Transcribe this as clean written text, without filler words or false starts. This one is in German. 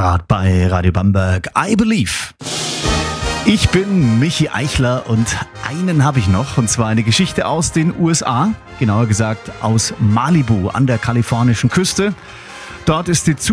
Hitparade bei Radio Bamberg. I Believe. Ich bin Michi Eichler und einen habe ich noch, und zwar eine Geschichte aus den USA, genauer gesagt aus Malibu an der kalifornischen Küste. Dort ist die